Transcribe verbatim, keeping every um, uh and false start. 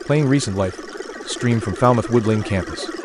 Playing Recent Life. Stream from Falmouth Woodland campus.